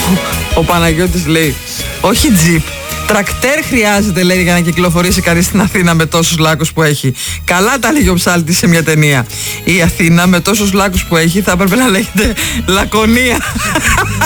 Ο Παναγιώτης λέει, όχι τζιπ, τρακτέρ χρειάζεται, λέει, για να κυκλοφορήσει κανείς στην Αθήνα με τόσους λάκκους που έχει. Καλά τα λέγει ο Ψάλτης σε μια ταινία. Η Αθήνα με τόσους λάκκους που έχει θα έπρεπε να λέγεται Λακωνία.